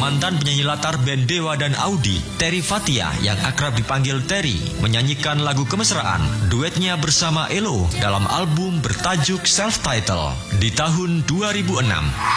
Mantan penyanyi latar band Dewa dan Audi, Terry Fatia yang akrab dipanggil Terry, menyanyikan lagu kemesraan duetnya bersama Elo dalam album bertajuk Self Title di tahun 2006.